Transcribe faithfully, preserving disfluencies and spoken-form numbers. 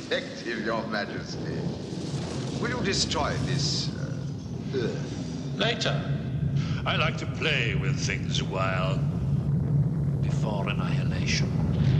effective, Your Majesty. Will you destroy this uh, Earth? Later. I like to play with things a while. Before annihilation.